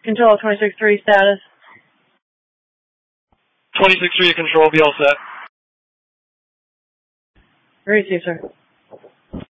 Control 26-3 status. 26-3 control, be all set. Receive, sir.